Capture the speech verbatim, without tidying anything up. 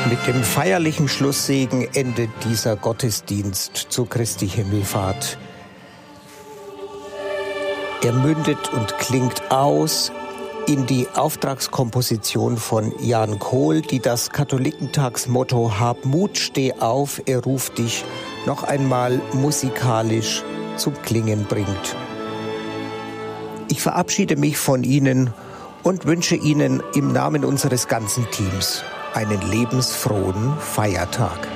Mit dem feierlichen Schlusssegen endet dieser Gottesdienst zu Christi Himmelfahrt. Er mündet und klingt aus in die Auftragskomposition von Jan Kohl, die das Katholikentagsmotto „Hab Mut, steh auf, er ruft dich" noch einmal musikalisch zum Klingen bringt. Ich verabschiede mich von Ihnen und wünsche Ihnen im Namen unseres ganzen Teams einen lebensfrohen Feiertag.